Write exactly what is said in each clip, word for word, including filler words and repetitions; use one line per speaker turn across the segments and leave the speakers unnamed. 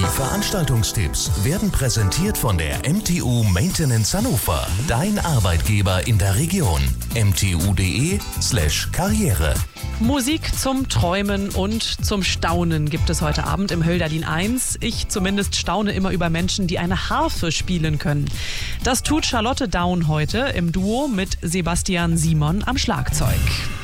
Die Veranstaltungstipps werden präsentiert von der M T U Maintenance Hannover, dein Arbeitgeber in der Region. m t u punkt d e slash karriere.
Musik zum Träumen und zum Staunen gibt es heute Abend im Hölderlin eins. Ich zumindest staune immer über Menschen, die eine Harfe spielen können. Das tut Charlotte Daun heute im Duo mit Sebastian Simon am Schlagzeug.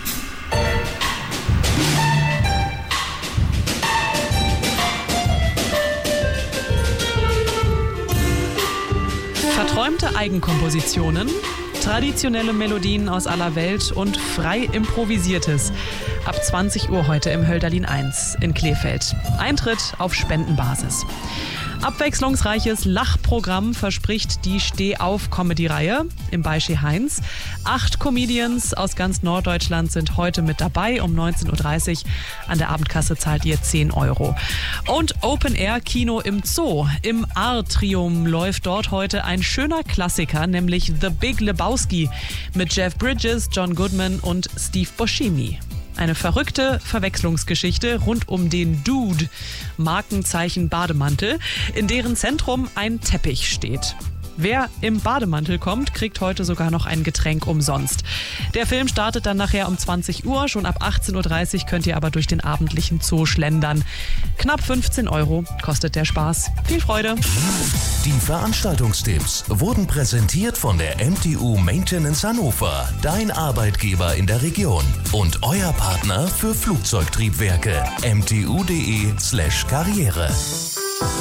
Verträumte Eigenkompositionen, traditionelle Melodien aus aller Welt und frei improvisiertes. Ab zwanzig Uhr heute im Hölderlin eins in Kleefeld. Eintritt auf Spendenbasis. Abwechslungsreiches Lachprogramm verspricht die Steh-auf-Comedy-Reihe im Beische Heinz. Acht Comedians aus ganz Norddeutschland sind heute mit dabei. Um neunzehn Uhr dreißig an der Abendkasse zahlt ihr zehn Euro. Und Open-Air-Kino im Zoo. Im Atrium läuft dort heute ein schöner Klassiker, nämlich The Big Lebowski mit Jeff Bridges, John Goodman und Steve Buscemi. Eine verrückte Verwechslungsgeschichte rund um den Dude, Markenzeichen Bademantel, in deren Zentrum ein Teppich steht. Wer im Bademantel kommt, kriegt heute sogar noch ein Getränk umsonst. Der Film startet dann nachher um zwanzig Uhr. Schon ab achtzehn Uhr dreißig könnt ihr aber durch den abendlichen Zoo schlendern. Knapp fünfzehn Euro kostet der Spaß. Viel Freude!
Die Veranstaltungstipps wurden präsentiert von der M T U Maintenance Hannover, dein Arbeitgeber in der Region und euer Partner für Flugzeugtriebwerke. m t u punkt d e slash karriere.